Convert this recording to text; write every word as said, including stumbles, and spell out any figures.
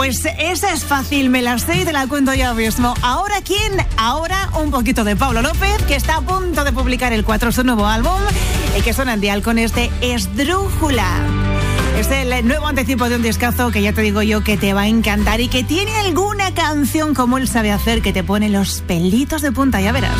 Pues esa es fácil, me la sé y te la cuento yo mismo. ¿Ahora quién? Ahora un poquito de Pablo López, que está a punto de publicar el cuatro, su nuevo álbum, y que suena en Dial con este Esdrújula. Es el nuevo anticipo de un discazo que ya te digo yo que te va a encantar y que tiene alguna canción como él sabe hacer que te pone los pelitos de punta, ya verás.